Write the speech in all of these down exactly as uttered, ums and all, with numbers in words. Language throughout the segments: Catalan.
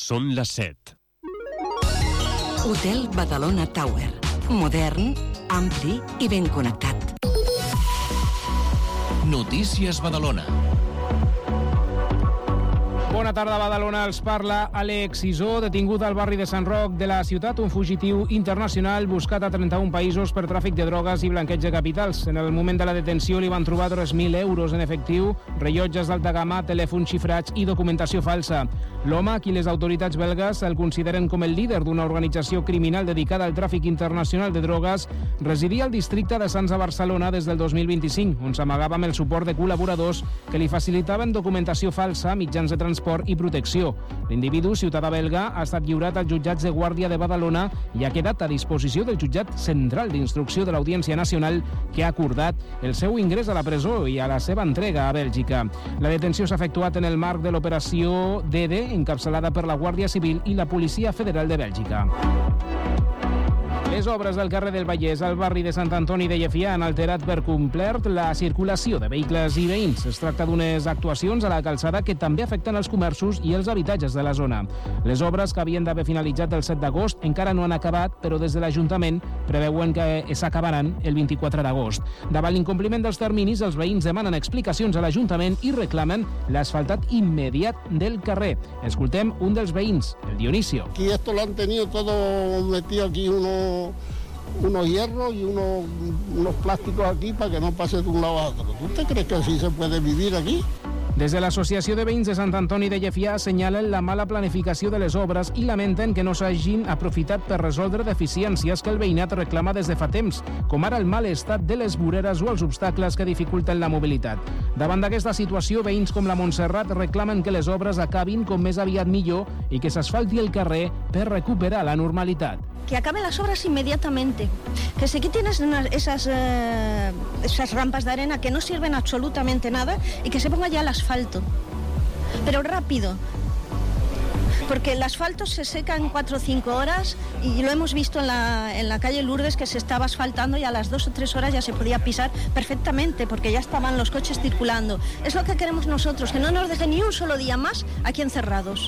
Són les set. Hotel Badalona Tower. Modern, ampli i ben connectat. Notícies Badalona. Bona tarda, Badalona. Els parla Àlex Isó, detingut al barri de Sant Roc de la ciutat, un fugitiu internacional buscat a trenta-un països per tràfic de drogues i blanqueig de capitals. En el moment de la detenció li van trobar tres mil euros en efectiu, rellotges d'alta gamma, telèfons xifrats i documentació falsa. L'home, qui les autoritats belgues el consideren com el líder d'una organització criminal dedicada al tràfic internacional de drogues, residia al districte de Sants a Barcelona des del dos mil vint-i-cinc, on s'amagava amb el suport de col·laboradors que li facilitaven documentació falsa, mitjans de transport i protecció. L'individu, ciutadà belga, ha estat lliurat als jutjats de Guàrdia de Badalona i ha quedat a disposició del jutjat central d'instrucció de l'Audiència Nacional, que ha acordat el seu ingrés a la presó i a la seva entrega a Bèlgica. La detenció s'ha efectuat en el marc de l'operació D D, encapçalada per la Guàrdia Civil i la Policia Federal de Bèlgica. Les obres del carrer del Vallès al barri de Sant Antoni de Llefià han alterat per complet la circulació de vehicles i veïns. Es tracta d'unes actuacions a la calçada que també afecten els comerços i els habitatges de la zona. Les obres, que havien d'haver finalitzat el set d'agost, encara no han acabat, però des de l'Ajuntament preveuen que s'acabaran el vint-i-quatre d'agost. Davant l'incompliment dels terminis, els veïns demanen explicacions a l'Ajuntament i reclamen l'asfaltat immediat del carrer. Escoltem un dels veïns, el Dionisio. Aquí esto lo han tenido todo metido aquí uno unos hierros y unos, unos plásticos aquí para que no pase de un lado a otro. ¿Tú te crees que así se puede vivir aquí? Des de l'Associació de Veïns de Sant Antoni de Llefià assenyalen la mala planificació de les obres i lamenten que no s'hagin aprofitat per resoldre deficiències que el veïnat reclama des de fa temps, com ara el mal estat de les voreres o els obstacles que dificulten la mobilitat. Davant d'aquesta situació, veïns com la Montserrat reclamen que les obres acabin com més aviat millor i que s'asfalti el carrer per recuperar la normalitat. Que acaben las obras inmediatamente, que se quiten esas, eh, esas rampas de arena que no sirven absolutamente nada y que se ponga ya el asfalto, pero rápido, porque el asfalto se seca en cuatro o cinco horas y lo hemos visto en la, en la calle Lourdes, que se estaba asfaltando y a las dos o tres horas ya se podía pisar perfectamente porque ya estaban los coches circulando. Es lo que queremos nosotros, que no nos dejen ni un solo día más aquí encerrados.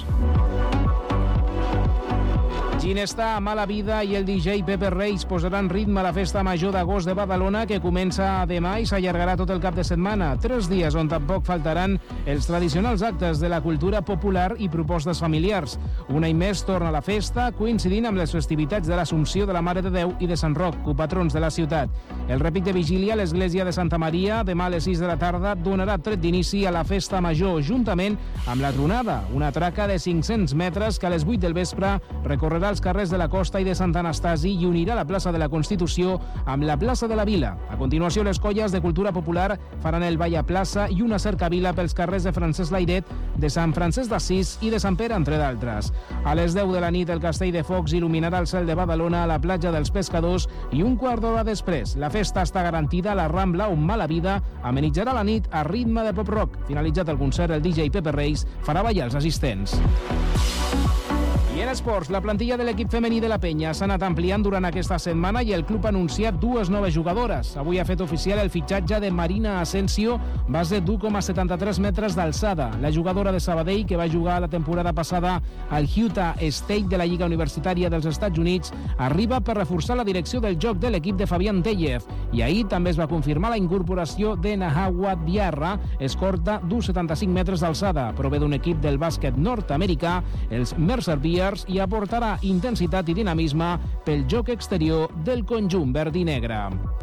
Ginesta, Mala Vida i el D J Pepe Reis posaran ritme a la festa major d'agost de Badalona, que comença demà i s'allargarà tot el cap de setmana. Tres dies on tampoc faltaran els tradicionals actes de la cultura popular i propostes familiars. Un any més torna la festa, coincidint amb les festivitats de l'Assumpció de la Mare de Déu i de Sant Roc, copatrons de la ciutat. El repic de vigília a l'església de Santa Maria, demà a les sis de la tarda, donarà tret d'inici a la festa major, juntament amb la tronada, una traca de cinc-cents metres que a les vuit del vespre recorrerà els carrers de la Costa i de Sant Anastasi i unirà la plaça de la Constitució amb la plaça de la Vila. A continuació, les colles de cultura popular faran el ball a plaça i una cercavila pels carrers de Francesc Layret, de Sant Francesc d'Assís i de Sant Pere, entre d'altres. A les deu de la nit, el Castell de Focs il·luminarà el cel de Badalona a la platja dels Pescadors i un quart d'hora després, la festa està garantida a la Rambla, on Mala Vida amenitzarà la nit a ritme de pop-rock. Finalitzat el concert, el D J Pepe Reis farà ballar els assistents. I en esports, la plantilla de l'equip femení de la Penya s'ha anat ampliant durant aquesta setmana i el club ha anunciat dues noves jugadores. Avui ha fet oficial el fitxatge de Marina Asensio, base d'u coma setanta-tres metres d'alçada. La jugadora de Sabadell, que va jugar la temporada passada al Utah State de la Lliga Universitària dels Estats Units, arriba per reforçar la direcció del joc de l'equip de Fabián Tellez. I ahir també es va confirmar la incorporació de Nahawa Diarra, escorta d'u coma setanta-cinc metres d'alçada. Prové d'un equip del bàsquet nord-americà, els Mercer Bears, i aportarà intensitat i dinamisme pel joc exterior del conjunt verd i negre.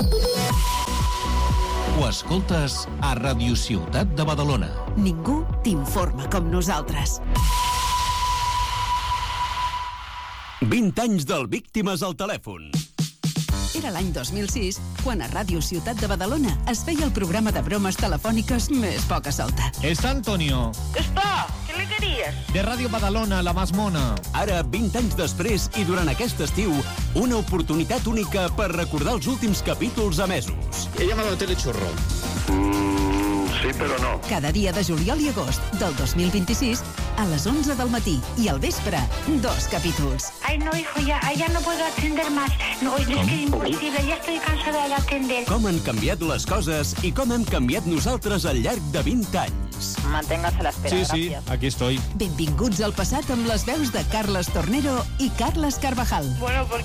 Ho escoltes a Ràdio Ciutat de Badalona. Ningú t'informa com nosaltres. vint anys del Víctimes al telèfon. Era l'any dos mil sis, quan a Ràdio Ciutat de Badalona es feia el programa de bromes telefòniques més poca solta. Está Antonio. Está, ¿qué le querías? De Ràdio Badalona, la más mona. Ara, vint anys després i durant aquest estiu, una oportunitat única per recordar els últims capítols emesos. He llamado a Telechorro. Mm, sí, però no. Cada dia de juliol i agost del dos mil vint-i-sis, a les onze del matí i al vespre, dos capítols. Ay, no, hijo, ya, ya no puedo atender más. No, es que es imposible, ya estoy cansada de atender. Com han canviat les coses i com hem canviat nosaltres al llarg de vint anys. Tornós. Manténgase a la espera. Sí, sí, gracias. aquí estoy. Benvinguts al passat amb les veus de Carles Tornero i Carles Carvajal. Bueno,